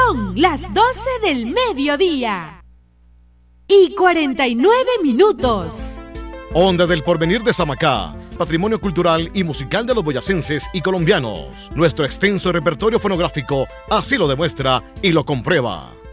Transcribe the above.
Son las 12 del mediodía y 49 minutos. Onda del Porvenir de Samacá, patrimonio cultural y musical de los boyacenses y colombianos. Nuestro extenso repertorio fonográfico así lo demuestra y lo comprueba.